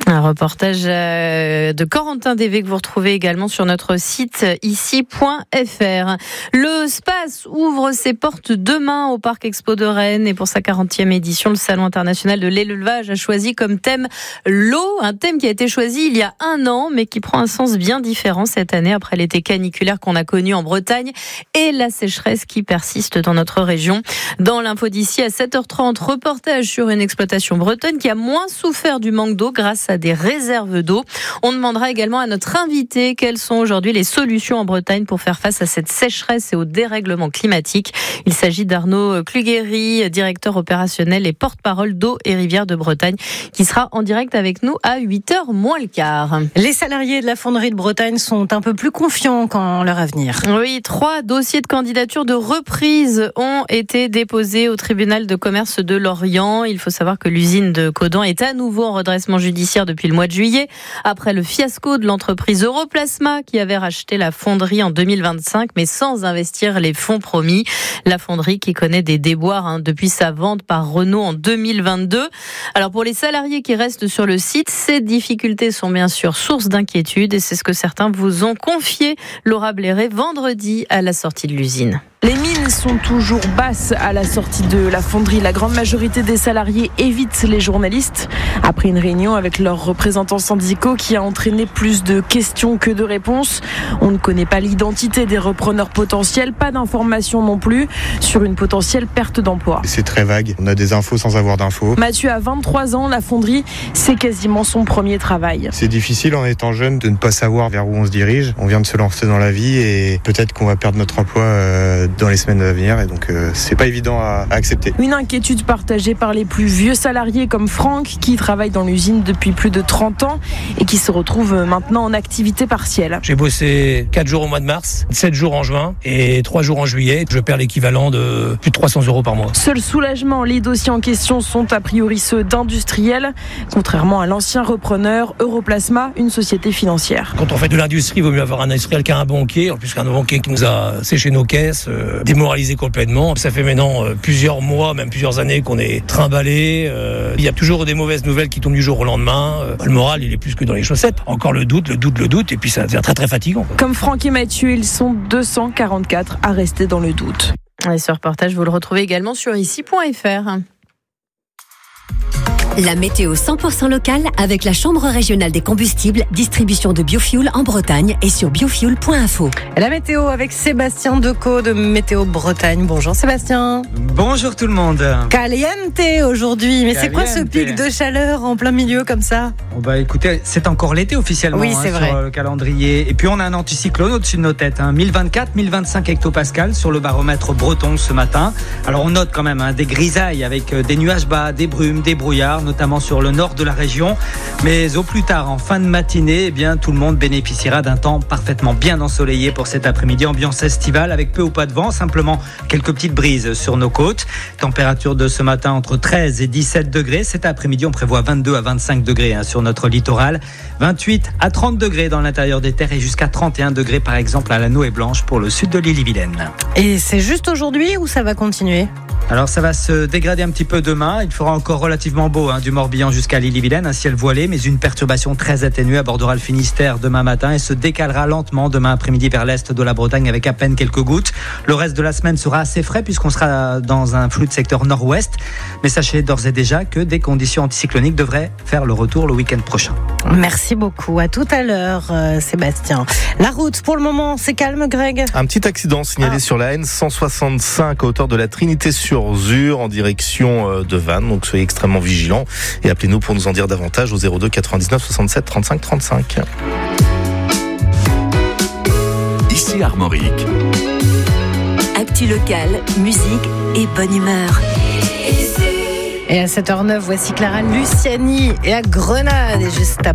Un reportage de Corentin Dévé que vous retrouvez également sur notre site ici.fr. Le SPACE ouvre ses portes demain au Parc Expo de Rennes et pour sa 40e édition, le Salon international de l'élevage a choisi comme thème l'eau, un thème qui a été choisi il y a 1 an mais qui prend un sens bien différent cette année après l'été caniculaire qu'on a connu en Bretagne et la sécheresse qui persiste dans notre région. Dans l'info d'ici à 7h30, reportage sur une exploitation bretonne qui a moins souffert du manque d'eau grâce à des réserves d'eau. On demandera également à notre invité quelles sont aujourd'hui les solutions en Bretagne pour faire face à cette sécheresse et au dérèglement climatique. Il s'agit d'Arnaud Kluguéry, directeur opérationnel et porte-parole d'Eau et Rivières de Bretagne, qui sera en direct avec nous à 8h moins le quart. Les salariés de la fonderie de Bretagne sont un peu plus confiants quant leur avenir. Oui, 3 dossiers de candidature de reprise ont été déposés au tribunal de commerce de Lorient. Il faut savoir que l'usine de Caudan est à nouveau en redressement judiciaire depuis le mois de juillet, après le fiasco de l'entreprise Europlasma qui avait racheté la fonderie en 2025, mais sans investir les fonds promis. La fonderie qui connaît des déboires depuis sa vente par Renault en 2022. Alors pour les salariés qui restent sur le site, ces difficultés sont bien sûr source d'inquiétude et c'est ce que certains vous ont confié, Laura Blairet, vendredi à la sortie de l'usine. Les mines sont toujours basses à la sortie de la fonderie. La grande majorité des salariés évitent les journalistes. Après une réunion avec leurs représentants syndicaux qui a entraîné plus de questions que de réponses. On ne connaît pas l'identité des repreneurs potentiels, pas d'informations non plus sur une potentielle perte d'emploi. C'est très vague, on a des infos sans avoir d'infos. Mathieu a 23 ans, la fonderie, c'est quasiment son premier travail. C'est difficile en étant jeune de ne pas savoir vers où on se dirige. On vient de se lancer dans la vie et peut-être qu'on va perdre notre emploi dans les semaines à venir et donc c'est pas évident à accepter. Une inquiétude partagée par les plus vieux salariés comme Franck qui travaille dans l'usine depuis plus de 30 ans et qui se retrouve maintenant en activité partielle. J'ai bossé 4 jours au mois de mars, 7 jours en juin et 3 jours en juillet. Je perds l'équivalent de plus de 300 € par mois. Seul soulagement, les dossiers en question sont a priori ceux d'industriels, contrairement à l'ancien repreneur Europlasma, une société financière. Quand on fait de l'industrie, il vaut mieux avoir un industriel qu'un banquier, en plus qu'un banquier qui nous a séché nos caisses, démoralisé complètement. Ça fait maintenant plusieurs mois, même plusieurs années qu'on est trimballé. Il y a toujours des mauvaises nouvelles qui tombent du jour au lendemain. Le moral, il est plus que dans les chaussettes. Encore le doute, et puis ça devient très très fatigant. Comme Franck et Mathieu, ils sont 244 à rester dans le doute. Et ce reportage, vous le retrouvez également sur ici.fr. La météo 100% locale avec la Chambre régionale des combustibles, distribution de biofuel en Bretagne et sur biofuel.info. La météo avec Sébastien Decaux de Météo Bretagne. Bonjour Sébastien. Bonjour tout le monde. Caliente aujourd'hui, mais c'est quoi ce pic de chaleur en plein milieu comme ça ? Écoutez, c'est encore l'été officiellement c'est vrai. Sur le calendrier. Et puis on a un anticyclone au-dessus de nos têtes. 1024, 1025 hectopascales sur le baromètre breton ce matin. Alors on note quand même des grisailles avec des nuages bas, des brumes, des brouillards, notamment sur le nord de la région. Mais au plus tard, en fin de matinée, tout le monde bénéficiera d'un temps parfaitement bien ensoleillé pour cet après-midi. Ambiance estivale avec peu ou pas de vent, simplement quelques petites brises sur nos côtes. Température de ce matin entre 13 et 17 degrés. Cet après-midi, on prévoit 22 à 25 degrés sur notre littoral. 28 à 30 degrés dans l'intérieur des terres et jusqu'à 31 degrés par exemple à la Nouée-Blanche pour le sud de l'Ille-et-Vilaine. Et c'est juste aujourd'hui ou ça va continuer ? Alors ça va se dégrader un petit peu demain. Il fera encore relativement beau du Morbihan jusqu'à l'Ille-et-Vilaine, un ciel voilé, mais une perturbation très atténuée abordera le Finistère demain matin et se décalera lentement demain après-midi vers l'est de la Bretagne avec à peine quelques gouttes. Le reste de la semaine sera assez frais puisqu'on sera dans un flux de secteur nord-ouest. Mais sachez d'ores et déjà que des conditions anticycloniques devraient faire le retour le week-end prochain. Merci beaucoup. À tout à l'heure, Sébastien. La route, pour le moment, c'est calme, Greg ? Un petit accident signalé sur la N165 à hauteur de la Trinité-sur-Zur en direction de Vannes. Donc soyez extrêmement vigilants et appelez-nous pour nous en dire davantage au 02 99 67 35 35. Ici Armorique. Actu local, musique et bonne humeur. Et à 7h09, voici Clara Luciani et à Grenade. Et juste après